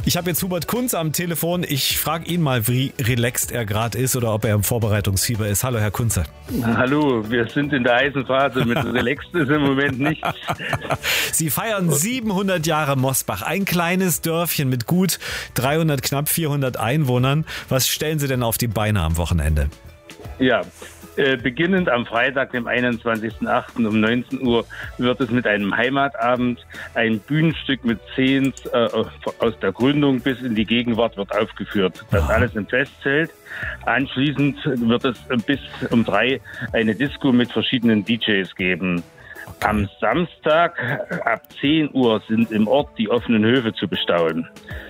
Ich habe jetzt Hubert Kunz am Telefon. Ich frage ihn mal, wie relaxed er gerade ist oder ob er im Vorbereitungsfieber ist. Hallo, Herr Kunze. Hallo, wir sind in der heißen Phase. Mit relaxed ist im Moment nichts. Sie feiern 700 Jahre Mosbach. Ein kleines Dörfchen mit gut 300, knapp 400 Einwohnern. Was stellen Sie denn auf die Beine am Wochenende? Ja, beginnend am Freitag, dem 21.08. um 19 Uhr wird es mit einem Heimatabend, ein Bühnenstück mit Szenen aus der Gründung bis in die Gegenwart wird aufgeführt. Das alles im Festzelt. Anschließend wird es bis um 3 eine Disco mit verschiedenen DJs geben. Am Samstag ab 10 Uhr sind im Ort die offenen Höfe zu bestaunen.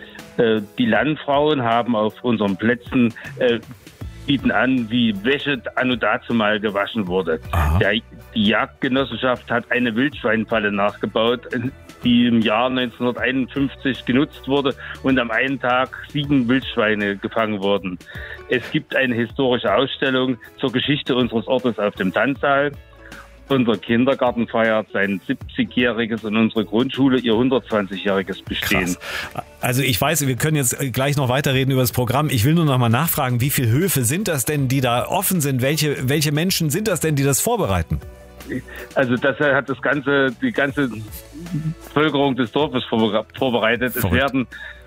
Die Landfrauen haben auf unseren Plätzen bieten an, wie Wäsche anno dazu mal gewaschen wurde. Die Jagdgenossenschaft hat eine Wildschweinfalle nachgebaut, die im Jahr 1951 genutzt wurde und am einen Tag 7 Wildschweine gefangen wurden. Es gibt eine historische Ausstellung zur Geschichte unseres Ortes auf dem Tanzsaal. Unser Kindergarten feiert sein 70-jähriges und unsere Grundschule ihr 120-jähriges Bestehen. Krass. Also ich weiß, wir können jetzt gleich noch weiterreden über das Programm. Ich will nur noch mal nachfragen, wie viele Höfe sind das denn, die da offen sind? Welche Menschen sind das denn, die das vorbereiten? Also das hat die ganze Bevölkerung des Dorfes vorbereitet. Verrückt. Es werden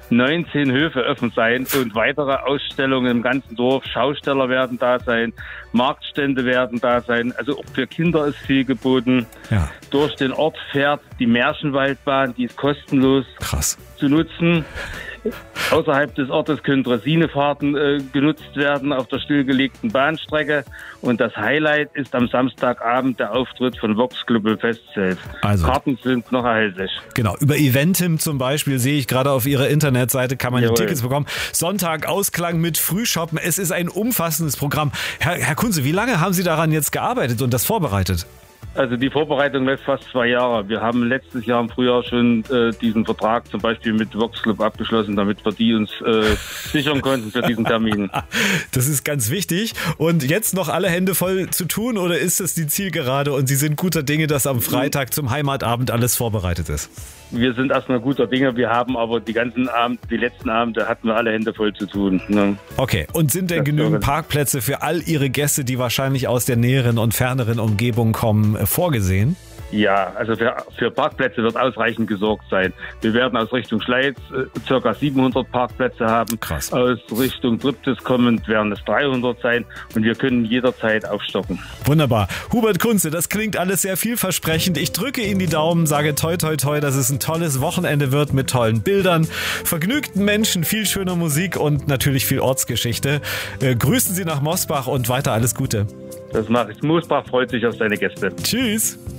19 Höfe offen sein und weitere Ausstellungen im ganzen Dorf. Schausteller werden da sein, Marktstände werden da sein. Also auch für Kinder ist viel geboten. Ja. Durch den Ort fährt die Märchenwaldbahn, die ist kostenlos zu nutzen. Außerhalb des Ortes können Dressinefahrten genutzt werden auf der stillgelegten Bahnstrecke. Und das Highlight ist am Samstagabend der Auftritt von Vox Club im Festzelt. Also, Karten sind noch erhältlich. Genau, über Eventim zum Beispiel sehe ich gerade auf Ihrer Internetseite, kann man die Tickets bekommen. Sonntag Ausklang mit Frühshoppen. Es ist ein umfassendes Programm. Herr Kunze, wie lange haben Sie daran jetzt gearbeitet und das vorbereitet? Also die Vorbereitung läuft fast 2 Jahre. Wir haben letztes Jahr im Frühjahr schon diesen Vertrag zum Beispiel mit Vox Club abgeschlossen, damit wir die uns sichern konnten für diesen Termin. Das ist ganz wichtig. Und jetzt noch alle Hände voll zu tun oder ist das die Zielgerade und Sie sind guter Dinge, dass am Freitag zum Heimatabend alles vorbereitet ist? Wir sind erstmal guter Dinge. Wir haben aber die letzten Abende hatten wir alle Hände voll zu tun. Ne? Okay. Und sind denn genügend Parkplätze für all Ihre Gäste, die wahrscheinlich aus der näheren und ferneren Umgebung kommen, vorgesehen? Ja, also für Parkplätze wird ausreichend gesorgt sein. Wir werden aus Richtung Schleiz ca. 700 Parkplätze haben. Krass. Aus Richtung Triptis kommend werden es 300 sein und wir können jederzeit aufstocken. Wunderbar. Hubert Kunze, das klingt alles sehr vielversprechend. Ich drücke Ihnen die Daumen, sage toi toi toi, dass es ein tolles Wochenende wird mit tollen Bildern, vergnügten Menschen, viel schöner Musik und natürlich viel Ortsgeschichte. Grüßen Sie nach Mosbach und weiter alles Gute. Das mache ich. Mosbach freut sich auf seine Gäste. Tschüss.